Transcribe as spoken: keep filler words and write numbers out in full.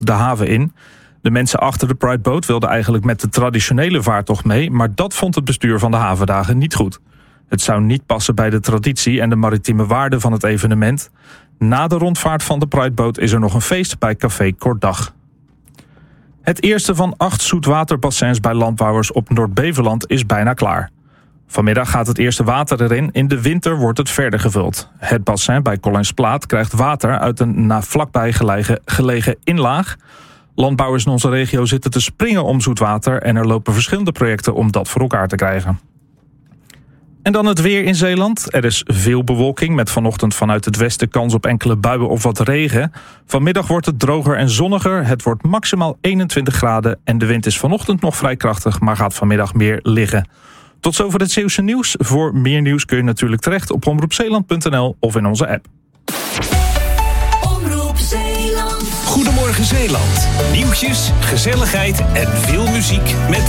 de haven in. De mensen achter de Prideboot wilden eigenlijk met de traditionele vaartocht mee, maar dat vond het bestuur van de havendagen niet goed. Het zou niet passen bij de traditie en de maritieme waarde van het evenement. Na de rondvaart van de Prideboot is er nog een feest bij Café Kortdag. Het eerste van acht zoetwaterbassins bij landbouwers op Noord-Beveland is bijna klaar. Vanmiddag gaat het eerste water erin, in de winter wordt het verder gevuld. Het bassin bij Collinsplaat krijgt water uit een na vlakbij gelegen, gelegen inlaag. Landbouwers in onze regio zitten te springen om zoetwater en er lopen verschillende projecten om dat voor elkaar te krijgen. En dan het weer in Zeeland. Er is veel bewolking met vanochtend vanuit het westen kans op enkele buien of wat regen. Vanmiddag wordt het droger en zonniger. Het wordt maximaal eenentwintig graden en de wind is vanochtend nog vrij krachtig, maar gaat vanmiddag meer liggen. Tot zover het Zeeuwse nieuws. Voor meer nieuws kun je natuurlijk terecht op omroep zeeland punt n l of in onze app. Omroep Zeeland. Goedemorgen Zeeland. Nieuwtjes, gezelligheid en veel muziek met